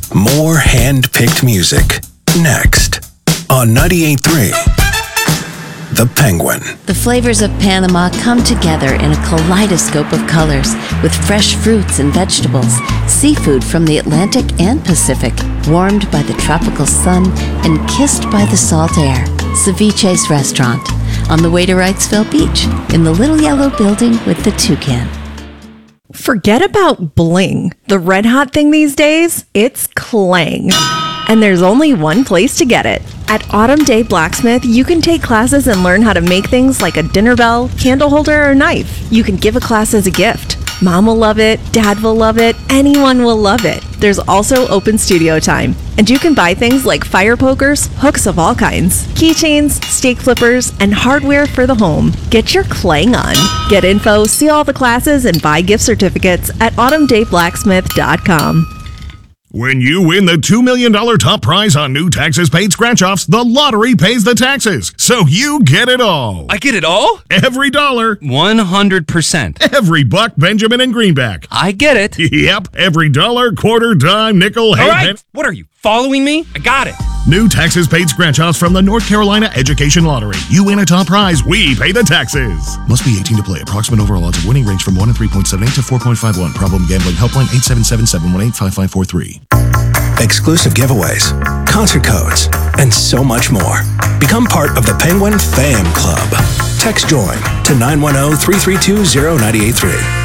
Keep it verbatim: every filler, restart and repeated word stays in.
More hand-picked music. Next on ninety-eight point three. The Penguin. The flavors of Panama come together in a kaleidoscope of colors with fresh fruits and vegetables, seafood from the Atlantic and Pacific, warmed by the tropical sun and kissed by the salt air. Ceviche's Restaurant, on the way to Wrightsville Beach, in the little yellow building with the toucan. Forget about bling. The red hot thing these days, it's clang. And there's only one place to get it. At Autumn Day Blacksmith, you can take classes and learn how to make things like a dinner bell, candle holder, or knife. You can give a class as a gift. Mom will love it, Dad will love it, anyone will love it. There's also open studio time. And you can buy things like fire pokers, hooks of all kinds, keychains, steak flippers, and hardware for the home. Get your clang on. Get info, see all the classes, and buy gift certificates at autumn day blacksmith dot com. When you win the two million dollars top prize on new taxes paid scratch-offs, the lottery pays the taxes, so you get it all. I get it all? Every dollar. one hundred percent. Every buck, Benjamin, and greenback. I get it. Yep, every dollar, quarter, dime, nickel, all half. right, half. What are you, following me? I got it. New taxes paid scratch-offs from the North Carolina Education Lottery. You win a top prize, we pay the taxes. Must be eighteen to play. Approximate overall odds of winning range from one in three point seven eight to four point five one. Problem gambling helpline eight seven seven, seven one eight, five five four three. Exclusive giveaways, concert codes, and so much more. Become part of the Penguin Fam Club. Text JOIN to nine one zero, three three two, zero nine eight three.